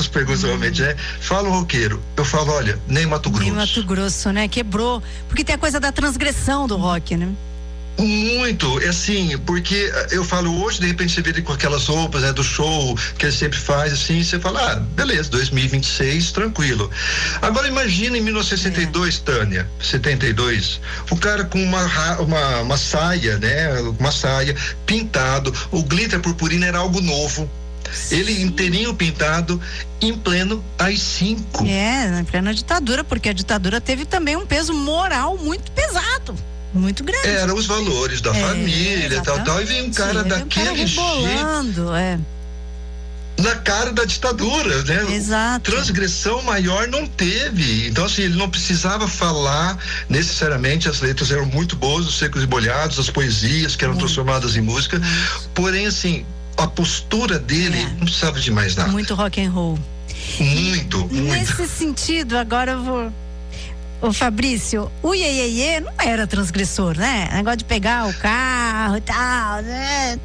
essas perguntas realmente, né? Fala o roqueiro. Eu falo, olha, nem Mato Grosso. Nem Mato Grosso, né? Quebrou. Porque tem a coisa da transgressão do rock, né? Muito, é assim, porque eu falo hoje, de repente você vê ele com aquelas roupas, né, do show que ele sempre faz, assim, você fala, beleza, 2026, tranquilo. Agora imagina em 1962, Tânia, 72, o cara com uma saia, né, uma saia, pintado, o glitter purpurina era algo novo. Ele inteirinho pintado, em pleno AI-5. Em plena ditadura, porque a ditadura teve também um peso moral muito pesado. Muito grande. Eram os valores da família, tal, e vem um cara daquele jeito. Na cara da ditadura, né? Exato. Transgressão maior não teve. Então, assim, ele não precisava falar necessariamente, as letras eram muito boas, os secos e molhados, as poesias que eram transformadas em música. Porém, assim, a postura dele não precisava de mais nada. Muito rock and roll. Muito. Nesse sentido, agora eu vou. Ô Fabrício, o Iê não era transgressor, né? Negócio de pegar o carro e tal, né?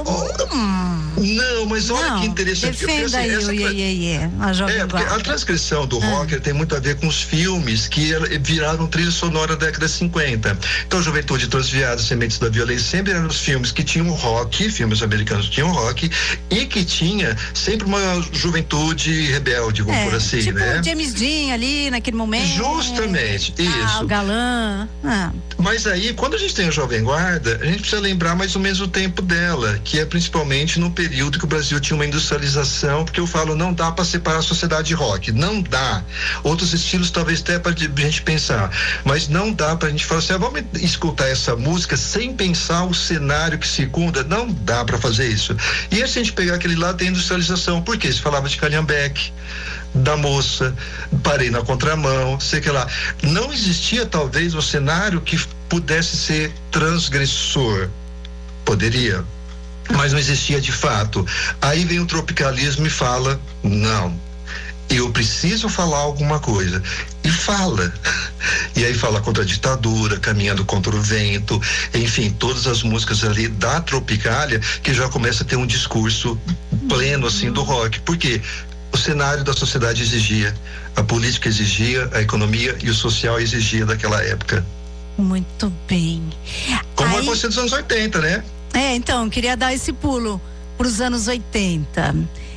Mas olha que interessante. Defenda aí o Iê, a Jovem porque a transgressão do rock tem muito a ver com os filmes que viraram trilha sonora da década de 50. Então, Juventude Transviada, Sementes da Violência, sempre eram os filmes que tinham rock, filmes americanos tinham rock, e que tinha sempre uma juventude rebelde, vamos por assim, tipo né? James Dean ali, naquele momento. Justamente. Isso. O galã. Mas aí, quando a gente tem a Jovem Guarda, a gente precisa lembrar mais ou menos o tempo dela, que é principalmente no período que o Brasil tinha uma industrialização, porque eu falo, não dá para separar a sociedade rock, não dá. Outros estilos talvez até para a gente pensar, mas não dá para a gente falar assim, vamos escutar essa música sem pensar o cenário que circunda, não dá para fazer isso. E se a gente pegar aquele lado da industrialização, por quê? Se falava de Calhambeque, da moça, parei na contramão, sei que lá. Não existia talvez um cenário que pudesse ser transgressor. Poderia, mas não existia de fato. Aí vem o tropicalismo e fala, não, eu preciso falar alguma coisa. E fala. E aí fala contra a ditadura, caminhando contra o vento, enfim, todas as músicas ali da Tropicália que já começa a ter um discurso pleno assim do rock. Por quê? O cenário da sociedade exigia, a política exigia, a economia e o social exigia daquela época. Muito bem. Como vai ser dos anos 80, né? Então, queria dar esse pulo para os anos 80.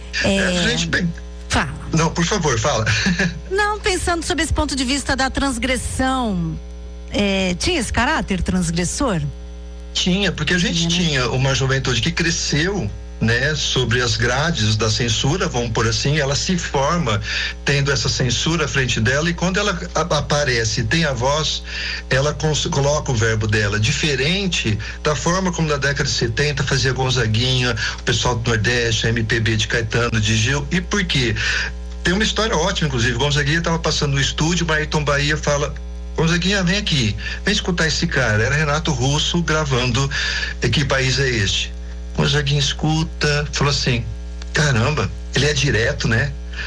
Fala. Não, por favor, fala. Não, pensando sobre esse ponto de vista da transgressão, tinha esse caráter transgressor? Tinha, porque a gente tinha uma juventude que cresceu, né, sobre as grades da censura, vamos por assim, ela se forma tendo essa censura à frente dela, e quando ela aparece, tem a voz, ela coloca o verbo dela, diferente da forma como na década de 70 fazia Gonzaguinha, o pessoal do Nordeste, a MPB de Caetano, de Gil. E por quê? Tem uma história ótima, inclusive. Gonzaguinha estava passando no estúdio, Ayrton Bahia fala: Gonzaguinha, vem aqui, vem escutar esse cara. Era Renato Russo gravando Que País é Este? Gonzaguinha escuta, falou assim: caramba, ele é direto, né?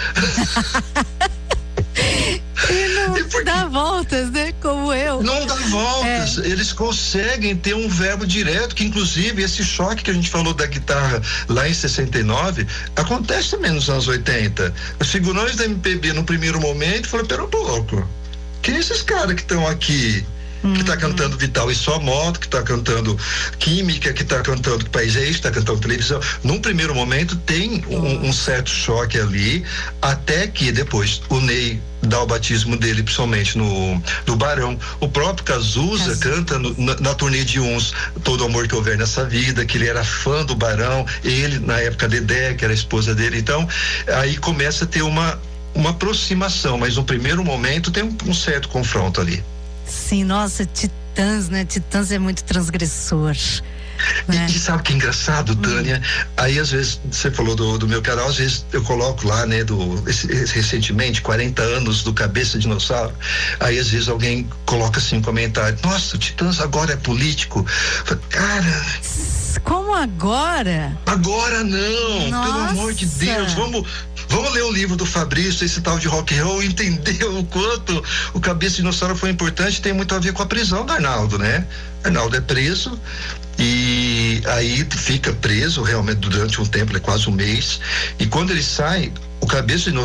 E não dá voltas, né? Como eu. Não dá voltas. Eles conseguem ter um verbo direto, que inclusive esse choque que a gente falou da guitarra lá em 69 acontece também nos anos 80. Os figurões da MPB no primeiro momento falaram: pera um pouco, quem é esses caras que estão aqui? Que tá cantando Vital e Sua Moto, que tá cantando Química, que tá cantando Que País é Este, que tá cantando televisão. Num primeiro momento tem um certo choque ali, até que depois o Ney dá o batismo dele, principalmente no Barão. O próprio Cazuza canta na turnê de Uns, Todo Amor Que Houver Nessa Vida, que ele era fã do Barão, ele na época Dedé, que era a esposa dele. Então aí começa a ter uma aproximação, mas no primeiro momento tem um certo confronto ali. Sim, nossa, Titãs, né? Titãs é muito transgressor. Né? E sabe que é engraçado, Tânia? Aí às vezes, você falou do meu canal, às vezes eu coloco lá, né, recentemente, 40 anos do Cabeça Dinossauro. Aí às vezes alguém coloca assim um comentário: nossa, o Titãs agora é político. Cara, como agora? Agora não, nossa. Pelo amor de Deus, vamos ler o livro do Fabrício, esse tal de rock and roll, entender o quanto o Cabeça Dinossauro foi importante. Tem muito a ver com a prisão do Arnaldo, né? Arnaldo é preso e aí fica preso realmente durante um tempo, quase um mês, e quando ele sai, o Cabeça